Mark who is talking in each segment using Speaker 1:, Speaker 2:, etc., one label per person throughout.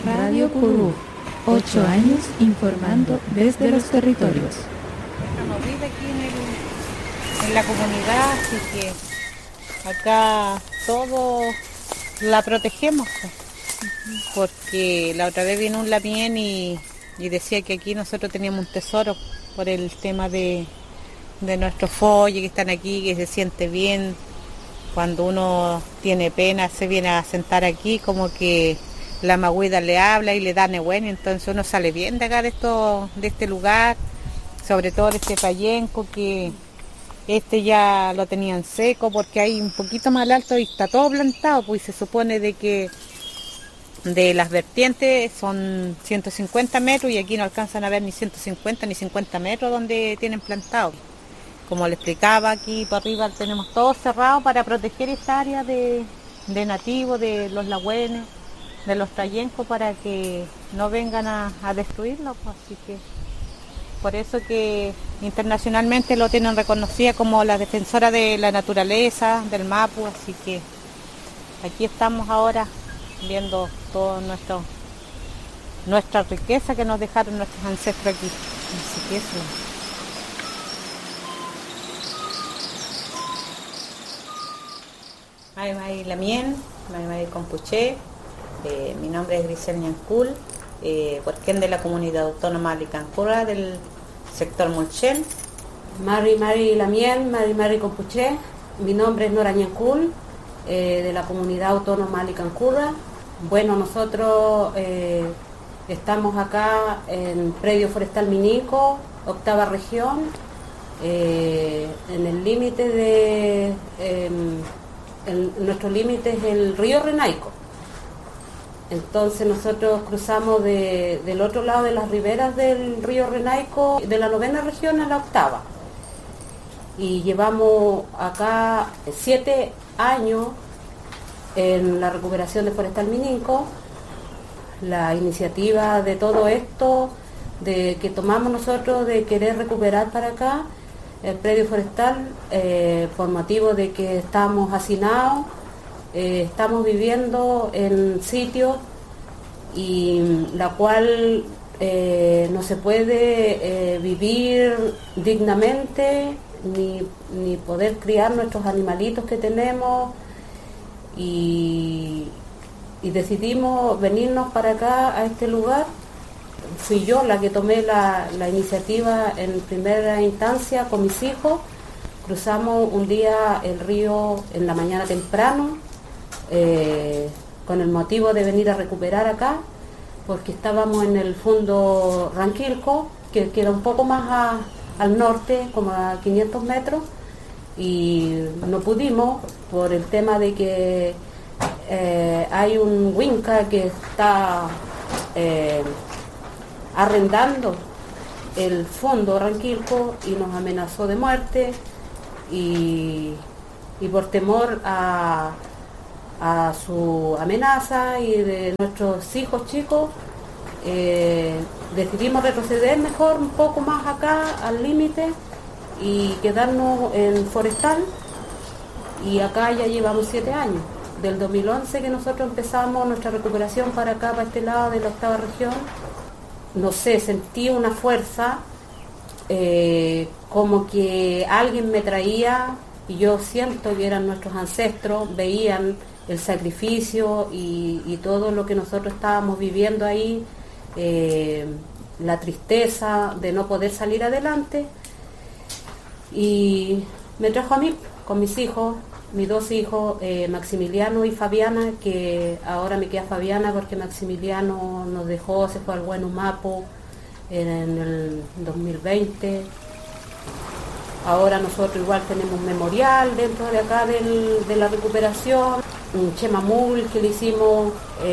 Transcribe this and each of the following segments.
Speaker 1: Radio Curú, 8 años informando desde los territorios.
Speaker 2: Nos vive aquí en la comunidad, así que acá todo la protegemos, pues, porque la otra vez vino un lamien y decía que aquí nosotros teníamos un tesoro por el tema de nuestros folles que están aquí, que se siente bien. Cuando uno tiene pena se viene a sentar aquí, como que la magüida le habla y le da nebuena, entonces uno sale bien de acá de este lugar, sobre todo de este payenco, que este ya lo tenían seco porque hay un poquito más alto y está todo plantado, pues se supone de que de las vertientes son 150 metros y aquí no alcanzan a ver ni 150 ni 50 metros donde tienen plantado. Como le explicaba, aquí para arriba tenemos todo cerrado para proteger esta área de nativos, de los lagüenes, de los tayencos, para que no vengan a destruirlo, pues, así que por eso que internacionalmente lo tienen reconocida como la defensora de la naturaleza, del Mapu, así que aquí estamos ahora viendo toda nuestra riqueza que nos dejaron nuestros ancestros aquí. Así que eso. Mai Lamien, Mai Compuché, mi nombre es Grisel Ñancul, porquén de la comunidad autónoma Licancura del sector Mulchen.
Speaker 3: Mari Lamien, Mari Compuché, mi nombre es Nora Ñancul, de la comunidad autónoma Licancura. Bueno, nosotros estamos acá en Predio Forestal Minico, octava región, en el límite de... nuestro límite es el río Renaico. Entonces nosotros cruzamos del otro lado de las riberas del río Renaico, de la 9ª región a la 8ª. Y llevamos acá 7 años en la recuperación de Forestal Minico. La iniciativa de todo esto, de que tomamos nosotros de querer recuperar para acá el predio forestal, por motivo de que estamos hacinados, estamos viviendo en sitios y la cual no se puede vivir dignamente ni poder criar nuestros animalitos que tenemos y decidimos venirnos para acá a este lugar. Fui yo la que tomé la iniciativa en primera instancia con mis hijos. Cruzamos un día el río en la mañana temprano, con el motivo de venir a recuperar acá, porque estábamos en el fondo Ranquilco, que queda un poco más al norte, como a 500 metros, y no pudimos por el tema de que hay un Winca que está arrendando el fondo Ranquilco y nos amenazó de muerte y por temor a su amenaza y de nuestros hijos chicos, decidimos retroceder mejor un poco más acá al límite y quedarnos en Forestal, y acá ya llevamos 7 años. Del 2011 que nosotros empezamos nuestra recuperación para acá, para este lado de la 8ª región. No sé, sentí una fuerza, como que alguien me traía, y yo siento que eran nuestros ancestros, veían el sacrificio y todo lo que nosotros estábamos viviendo ahí, la tristeza de no poder salir adelante, y me trajo a mí con mis hijos, mis 2 hijos, Maximiliano y Fabiana, que ahora me queda Fabiana porque Maximiliano nos dejó, se fue al buen Humapo en el 2020. Ahora nosotros igual tenemos un memorial dentro de acá de la recuperación, un chemamul que le hicimos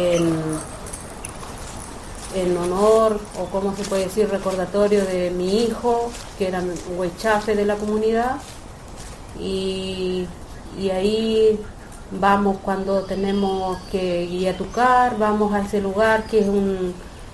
Speaker 3: en honor, o como se puede decir, recordatorio de mi hijo, que era un huaychafe de la comunidad. Y ahí vamos cuando tenemos que guiatucar, vamos a ese lugar que es un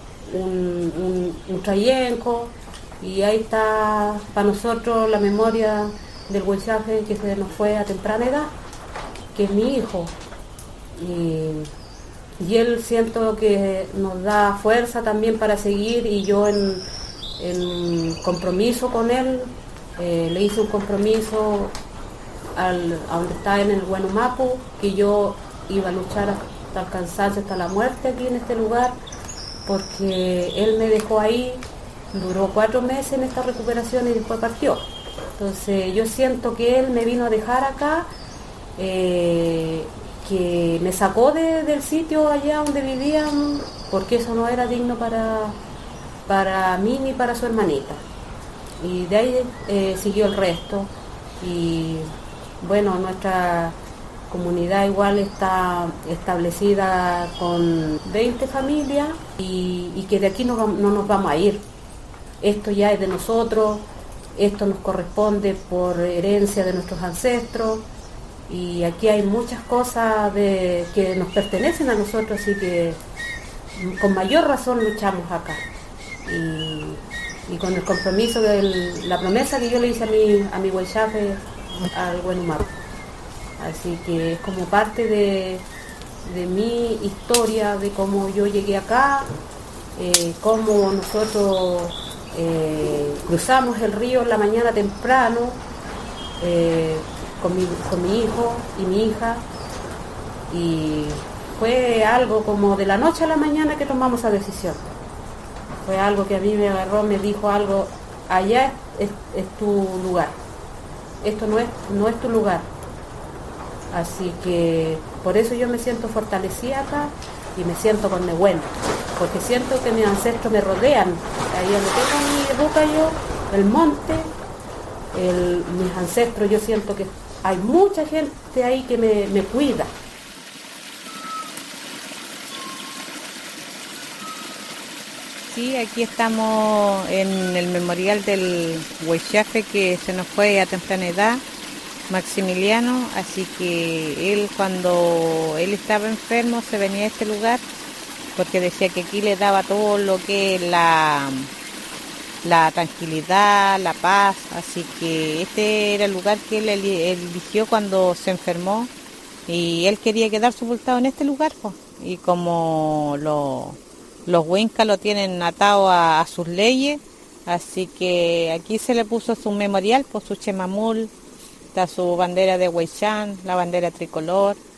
Speaker 3: trayenco, y ahí está para nosotros la memoria del huaychafe que se nos fue a temprana edad, que es mi hijo. y él siento que nos da fuerza también para seguir, y yo en compromiso con él, le hice un compromiso a donde está en el Huenumapu, que yo iba a luchar hasta el cansancio, hasta la muerte aquí en este lugar, porque él me dejó ahí, duró 4 meses en esta recuperación y después partió. Entonces yo siento que él me vino a dejar acá, que me sacó del sitio allá donde vivían, porque eso no era digno para mí ni para su hermanita. Y de ahí siguió el resto. Y bueno, nuestra comunidad igual está establecida con 20 familias, y que de aquí no nos vamos a ir. Esto ya es de nosotros, esto nos corresponde por herencia de nuestros ancestros, y aquí hay muchas cosas que nos pertenecen a nosotros, así que con mayor razón luchamos acá. Y con el compromiso de la promesa que yo le hice a mi Huaychafe, al Huenumapu. Así que es como parte de mi historia, de cómo yo llegué acá, cómo nosotros cruzamos el río en la mañana temprano, con mi hijo y mi hija, y fue algo como de la noche a la mañana que tomamos esa decisión. Fue algo que a mí me agarró, me dijo algo: allá es tu lugar, esto no es tu lugar. Así que por eso yo me siento fortalecida acá y me siento con Nehuen, porque siento que mis ancestros me rodean. Ahí donde tengo mi ruca yo, el monte, mis ancestros, yo siento que hay mucha gente ahí que me cuida.
Speaker 2: Sí, aquí estamos en el memorial del Huaychafe que se nos fue a temprana edad, Maximiliano, así que él, cuando él estaba enfermo, se venía a este lugar porque decía que aquí le daba todo lo que es la tranquilidad, la paz, así que este era el lugar que él eligió cuando se enfermó, y él quería quedar sepultado en este lugar, pues. Y como los huincas lo tienen atado a sus leyes, así que aquí se le puso su memorial, por su chemamul, está su bandera de Huaychán, la bandera tricolor,